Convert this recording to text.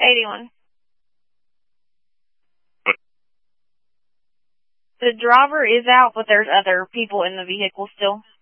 81. The driver is out, but there's other people in the vehicle still.